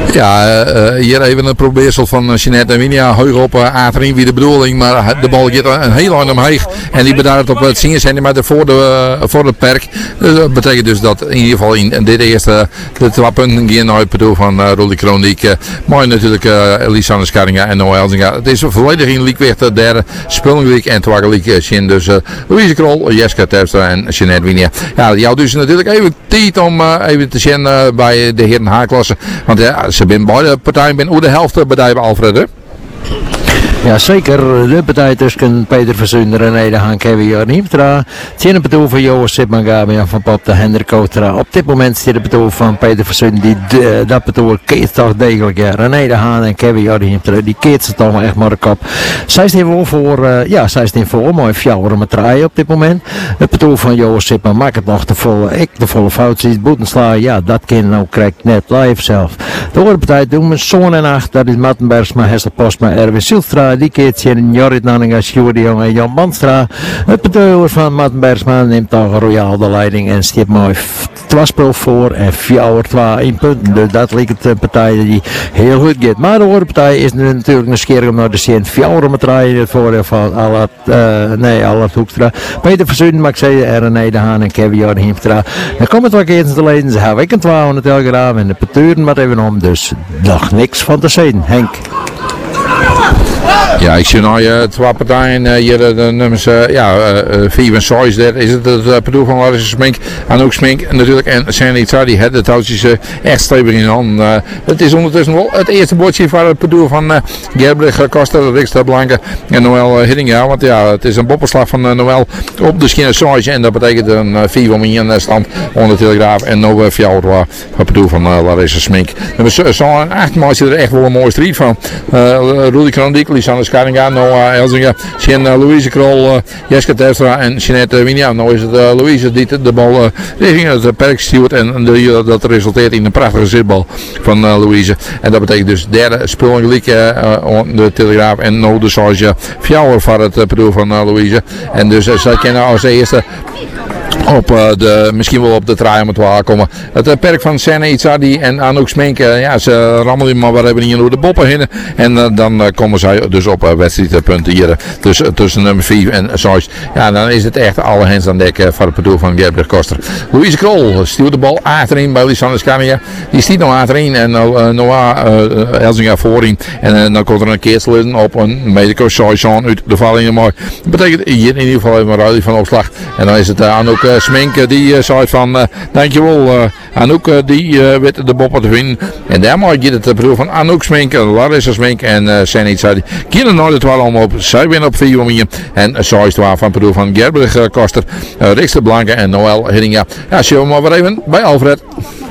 Ja, hier even een probeersel van Jeanette en Winia. Heug op A3 wie de bedoeling, maar de bal gaat een heel lang omheen. En die beduidt op 10 centimeter voor de perk. Dus dat betekent dus dat in ieder geval in dit eerste de 2 punten gaan uit bedoel van Rudy Kroniek. Mooi natuurlijk Lisanne Skarringa en Noah Elzinga. Het is volledig in Liekweeg de derde Spullenweek en Twageliek Shin. Dus Louise Krol, Jeska Terpstra en Jeanette Winia. Ja, jou dus natuurlijk even tijd om even te zien bij de heren H-klasse. Want ja, ze zijn beide partijen binnen de helft bedrijven Alfred, hè? Ja, zeker. De partij tussen Peter Verzunder en René de Haan, Kevin Jorniemtra. Het bedoel van Joos Sipman-Gabian van Pop de Hendrik Koutra. Op dit moment zit het bedoel van Peter Verzunder. Die dat bedoel keert toch degelijk. Ja. René de Haan en Kevin Jorniemtra. Die keert ze toch echt maar de kop. Zij staan voor mooi fjouwer met draaien op dit moment. Het bedoel van Joos Sipman maakt het nog de volle fout. Ziet Boetensla, ja, dat kind nou krijgt net live zelf. De andere partij doen we zo'n en 8. Dat is Mattenbergsma, Hessel Postma, Erwin Silstra. Die keert in Jorrit Nanninga, Sjoerd de Jong en Jan Manstra. Het bedoel van Mattenbergsma neemt toch royaal de leiding en stipt mooi 2 spel voor en 1 punten. Dus dat lijkt een partij die heel goed gaat. Maar de andere partij is nu natuurlijk een skeer om naar de zin 4 met draaien in het voordeel van Allard Hoekstra. Peter Verzuiden, mag ik zeggen, René de Haan en Kevin Jorniemtra. Dan komt het wat keer te leiden. Ze hebben ik een 12 in de Telegraaf en de peturen wat even om. Dus nog niks van te zeggen. Henk. Ja, ik zie nou 2 partijen hier de nummers 4 en 6. Daar is het bedoel van Larissa Smink. En ook Smink natuurlijk. En Sandy Tsadi, de touwtjes echt stevig in hand. Het is ondertussen wel het eerste bordje van het bedoel van Gerbrich, Koster, Rikstra Blanke en Noël Hiddinga. Want ja, het is een bopperslag van Noël op de skinner 6. En dat betekent een 4 om in stand onder de Telegraaf. En nu 4 het bedoel van Larissa Smink. Zo'n 8 maal er echt wel een mooie strijd van. Rudy Kroniek, Lisanne Skarringa, Noah Elzinga, Louise Krol, Jeska Terpstra en Jeanette Winia. Nou is het Louise die de bal richting het perk stuurt en dat resulteert in een prachtige zitbal van Louise. En dat betekent dus derde spulgelijk de Telegraaf en no de Sarge fjouwer van het bedoel van Louise. En dus zij kennen als eerste op misschien wel op de draai om het wel komen. Het perk van Senne Itzadi en Anouk Smink, ja, ze rammelen maar wat hebben hier door de boppen heen. En dan komen zij dus op wedstrijdpunten hier. Dus tussen nummer 4 en 6. Ja, dan is het echt alle hens aan dek voor het bedoel van Gerbrich Koster. Louise Krol stuurt de bal achterin bij Lisanne Skarringa. Die stiet nog achterin en Noah Elzinga voorin. En dan komt er een keersel op een medico Saison uit de valling. Mooi. Dat betekent hier in ieder geval even een ruilie van opslag. En dan is het Anouk Smink die zei van dankjewel Anouk die weet de boppen te vinden. En daar mag je het bedoel van Anouk Smink, Larissa Smink en Senit zei Kielen nooit het wel om op. Zij winnen op 4 om hier. En zij is van het bedoel van Gerbrich Koster, Rikstra Blanke en Noël Hiddinga. Ja, zullen we maar weer even bij Alfred.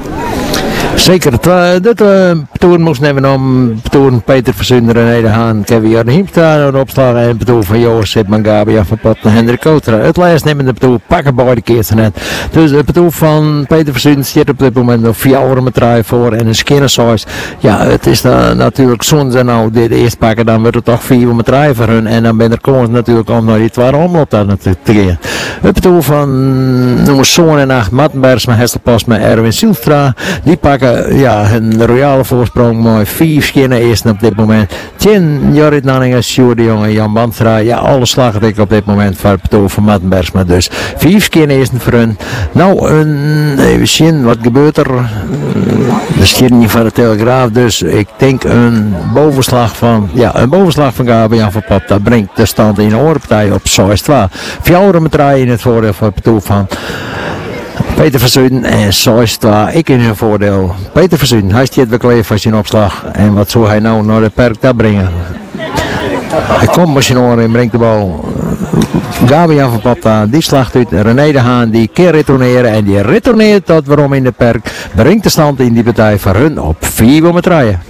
Zeker, de toer moest nemen om toer Peter Verzunder en René de Haan, Kevin Jorniemtra opslagen en bedoel van Joos Sipman-Gabian van Pot en Hendrik Koutra. Het lijst nemen de bedoel pakken beide keer net. Dus het bedoel van Peter Verzunder zit op dit moment nog 4 met draaien voor en een skinnersize. Ja, het is dan natuurlijk zo'n en nou dit eerst pakken, dan wordt het toch 4 met draaien voor hun en dan ben er komend natuurlijk om naar die 2 omloop daar natuurlijk te gaan. Het bedoel van nummer zo'n en 8 Mattenbergsma, Hessel Postma, Erwin Silstra, die pakken ja, een royale voorsprong, mooi 4 skinnen eerst op dit moment. 10 Jorrit Nanninga, Sjoerd de Jong en Jan Manstra. Ja, alle slagen ik op dit moment voor het bedoel van Mattenbergsma. Dus 4 skinnen eerst voor hun. Nou, even zien, wat gebeurt er? De skinning van de Telegraaf, dus ik denk een bovenslag van Gabian van Pop. Dat brengt de stand in de oorpartij op 6-2. 4 met draaien in het voordeel van het bedoel van Peter Verzuiden en Soista, ik in hun voordeel. Peter Verzuiden, hij stiert weer klaar voor zijn opslag. En wat zou hij nou naar de perk daar brengen? Hij komt met zijn oren en brengt de bal. Gabian van Pata, die slacht uit. René de Haan, die keer retourneren. En die retourneert tot waarom in de perk. Brengt de stand in die partij voor hun op 4 om het rijden.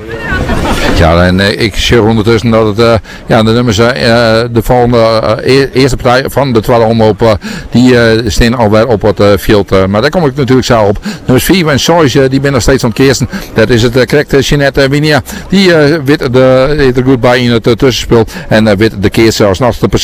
Ja, en ik zeg ondertussen dat het, de nummers, de volgende eerste partij van de 12 omloop, die staan alweer op het veld. Maar daar kom ik natuurlijk zo op. Nummers 4 en 6, die ben nog steeds aan het keersen. Dat is het correct Jeanette Winia. Die weet er goed bij in het tussenspel. En weet de keersen als nachtste